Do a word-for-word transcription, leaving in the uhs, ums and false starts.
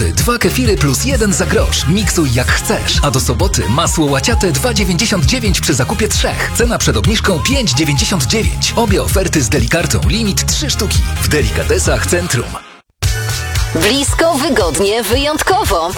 niedzielę dwa kefiry plus jeden za grosz. Miksuj jak chcesz. A do soboty masło łaciate dwa dziewięćdziesiąt dziewięć przy zakupie trzech. Cena przed obniżką pięć dziewięćdziesiąt dziewięć. Obie oferty z Delikartą Limit trzy sztuki. W Delikatesach Centrum. Blisko, wygodnie, wyjątkowo.